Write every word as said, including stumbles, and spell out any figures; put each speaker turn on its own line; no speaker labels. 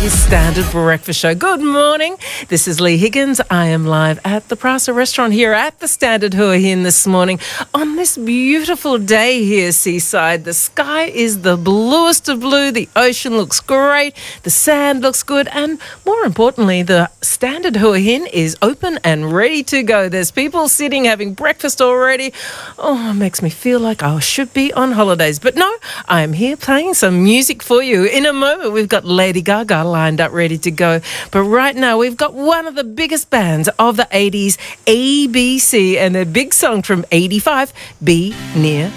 Your Standard Breakfast Show. Good morning. This is Lee Higgins. I am live at the Prasa restaurant here at the Standard Hua Hin this morning on this beautiful day here seaside. The sky is the bluest of blue. The ocean looks great. The sand looks good. And more importantly, the Standard Hua Hin is open and ready to go. There's people sitting having breakfast already. Oh, it makes me feel like I should be on holidays. But no, I am here playing some music for you. In a moment, we've got Lady Gaga lined up ready to go. But right now, we've got one of the biggest bands of the eighties, A B C, and their big song from eighty-five, Be Near